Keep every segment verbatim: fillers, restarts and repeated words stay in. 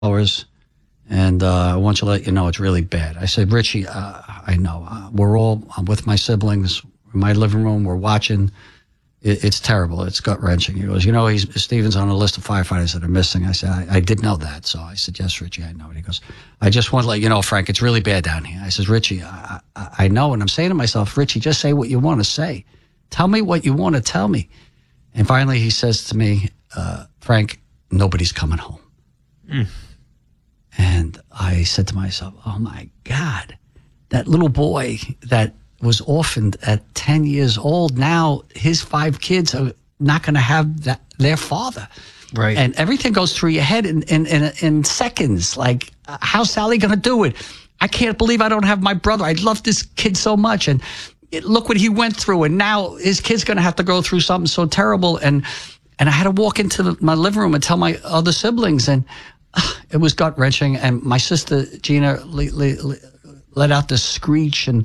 hours, and uh, I want you to let you know it's really bad. I said, Richie, uh, I know. Uh, we're all, I'm with my siblings in my living room. We're watching. It, it's terrible. It's gut-wrenching. He goes, you know, he's, Stephen's on a list of firefighters that are missing. I said, I, I did know that. So I said, yes, Richie, I know. And he goes, I just want to let you know, Frank, it's really bad down here. I said, Richie, I, I, I know. And I'm saying to myself, Richie, just say what you want to say. Tell me what you want to tell me. And finally he says to me, uh, Frank, nobody's coming home. Mm. And I said to myself, oh my God, that little boy that was orphaned at ten years old, now his five kids are not going to have that, their father. Right. And everything goes through your head in, in, in, in seconds. Like, uh, how's Sally going to do it? I can't believe I don't have my brother. I love this kid so much. And it, look what he went through. And now his kid's going to have to go through something so terrible. And, and I had to walk into the, my living room and tell my other siblings. And uh, it was gut wrenching. And my sister, Gina, le, le, le, let out this screech and,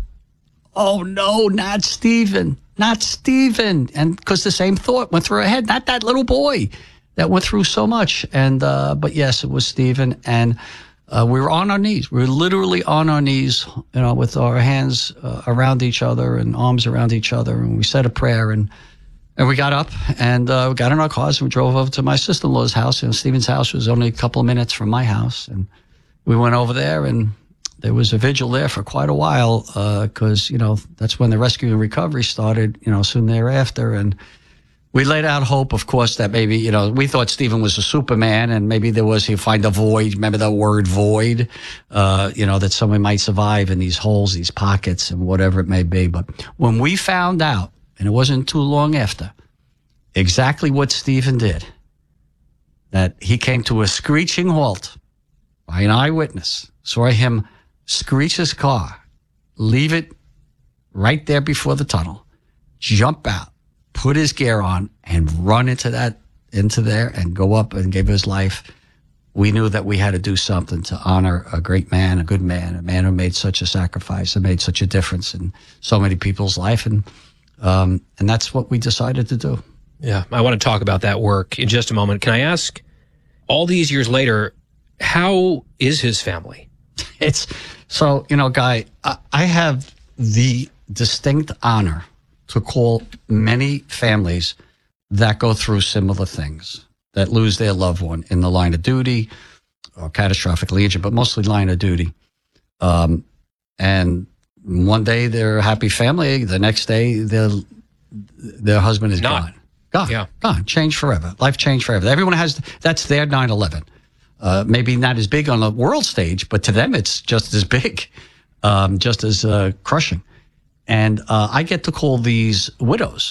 oh no, not Stephen, not Stephen. And because the same thought went through her head, not that little boy that went through so much. And, uh, but yes, it was Stephen. And, uh, we were on our knees. We were literally on our knees, you know, with our hands uh, around each other and arms around each other. And we said a prayer and, and we got up and, uh, we got in our cars and we drove over to my sister-in-law's house. You know, Stephen's house was only a couple of minutes from my house. And we went over there and there was a vigil there for quite a while because, uh, you know, that's when the rescue and recovery started, you know, soon thereafter. And we laid out hope, of course, that maybe, you know, we thought Stephen was a Superman and maybe there was, he'd find a void. Remember the word void, uh, you know, that someone might survive in these holes, these pockets and whatever it may be. But when we found out, and it wasn't too long after, exactly what Stephen did, that he came to a screeching halt by an eyewitness, saw him screech his car, leave it right there before the tunnel, jump out, put his gear on, and run into that, into there and go up and give his life. We knew that we had to do something to honor a great man, a good man, a man who made such a sacrifice and made such a difference in so many people's life. And, um, and that's what we decided to do. Yeah. I want to talk about that work in just a moment. Can I ask, all these years later, how is his family? It's so, you know, Guy, I, I have the distinct honor to call many families that go through similar things, that lose their loved one in the line of duty or catastrophically injured, but mostly line of duty. Um, and one day they're a happy family. The next day their, their husband is Not. gone. Gone. Yeah. Gone. Changed forever. Life changed forever. Everyone has, that's their nine eleven. Uh, maybe not as big on the world stage, but to them it's just as big, um, just as uh, crushing. And uh, I get to call these widows,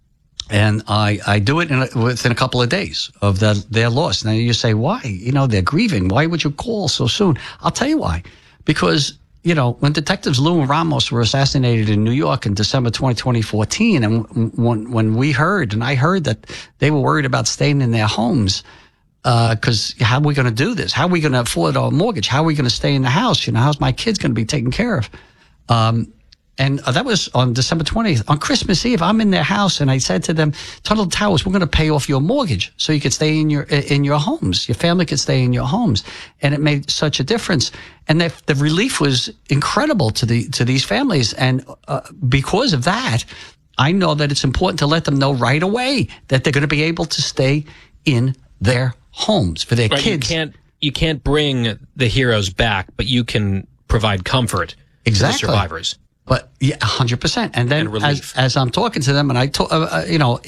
and I, I do it in a, within a couple of days of the, their loss. Now you say, why? You know, they're grieving. Why would you call so soon? I'll tell you why. Because, you know, when Detectives Lou and Ramos were assassinated in New York in December twenty fourteen, and when, when we heard, and I heard that they were worried about staying in their homes, because uh, how are we going to do this? How are we going to afford our mortgage? How are we going to stay in the house? You know, how's my kids going to be taken care of? Um, and uh, that was on December twentieth. On Christmas Eve, I'm in their house, and I said to them, Tunnel Towers, we're going to pay off your mortgage so you could stay in your in your homes. Your family could stay in your homes. And it made such a difference. And the, the relief was incredible to the to these families. And uh, because of that, I know that it's important to let them know right away that they're going to be able to stay in their homes for their right, kids. You can't, you can't bring the heroes back, but you can provide comfort exactly. to the survivors. But yeah, one hundred percent. And then and as, as I'm talking to them, and I, to, uh, you know,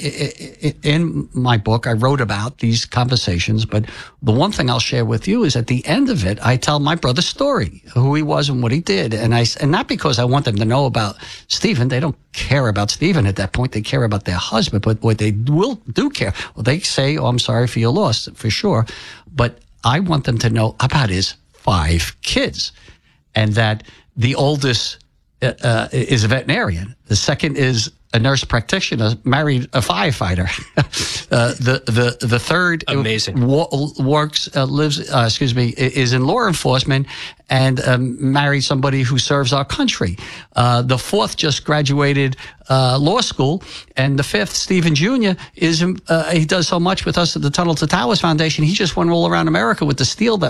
in my book, I wrote about these conversations. But the one thing I'll share with you is at the end of it, I tell my brother's story, who he was and what he did. And I, and not because I want them to know about Stephen. They don't care about Stephen at that point. They care about their husband. But what they will do care, well, they say, oh, I'm sorry for your loss, for sure. But I want them to know about his five kids, and that the oldest Uh, is a veterinarian. The second is a nurse practitioner, married a firefighter. uh, the the the third amazing wa- works uh, lives uh, excuse me is in law enforcement and um, married somebody who serves our country. Uh, the fourth just graduated uh, law school, and the fifth, Stephen Junior, is uh, he does so much with us at the Tunnel to Towers Foundation. He just went all around America with the steel that